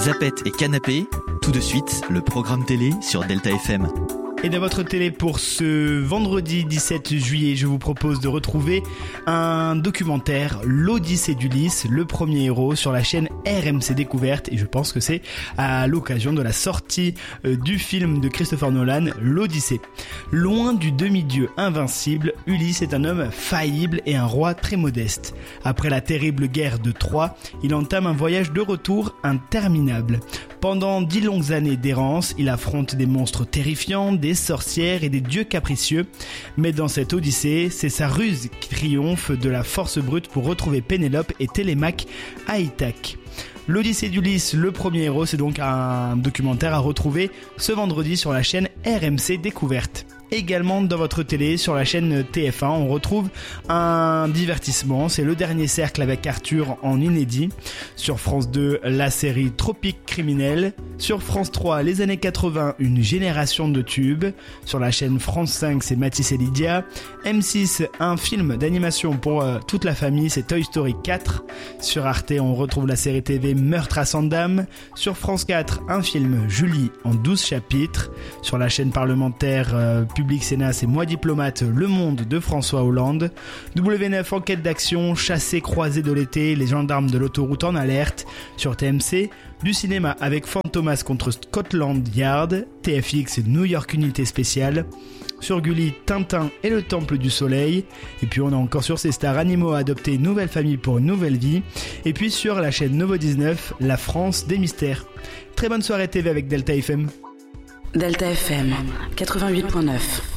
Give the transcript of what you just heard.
Zapette et Canapé, tout de suite, le programme télé sur Delta FM. Et dans votre télé pour ce vendredi 17 juillet, je vous propose de retrouver un documentaire, l'Odyssée d'Ulysse, le premier héros, sur la chaîne RMC Découverte. Et je pense que c'est à l'occasion de la sortie du film de Christopher Nolan, l'Odyssée. Loin du demi-dieu invincible, Ulysse est un homme faillible et un roi très modeste. Après la terrible guerre de Troie, il entame un voyage de retour interminable. Pendant 10 longues années d'errance, il affronte des monstres terrifiants, des sorcières et des dieux capricieux. Mais dans cette odyssée, c'est sa ruse qui triomphe de la force brute pour retrouver Pénélope et Télémaque à Ithaque. L'Odyssée d'Ulysse, le premier héros, c'est donc un documentaire à retrouver ce vendredi sur la chaîne RMC Découverte. Également dans votre télé, sur la chaîne TF1, on retrouve un divertissement, c'est Le Dernier Cercle avec Arthur en inédit. Sur France 2, la série Tropique Criminel. Sur France 3, les années 80, une génération de tubes. Sur la chaîne France 5, c'est Mathis et Lydia. M6, un film d'animation pour toute la famille, c'est Toy Story 4. Sur Arte, on retrouve la série TV Meurtre à Sandam. Sur France 4, un film Julie en 12 chapitres. Sur la chaîne parlementaire Public Sénat, c'est Moi diplomate, Le Monde de François Hollande. W9, enquête d'action, chassé croisé de l'été, les gendarmes de l'autoroute en alerte. Sur TMC, du cinéma avec Fantomas contre Scotland Yard. TFX, New York Unité Spéciale. Sur Gulli, Tintin et le Temple du Soleil. Et puis on a encore sur ces stars Animaux à adopter une nouvelle famille pour une nouvelle vie. Et puis sur la chaîne Novo 19, La France des mystères. Très bonne soirée TV avec Delta FM. Delta FM 88.9.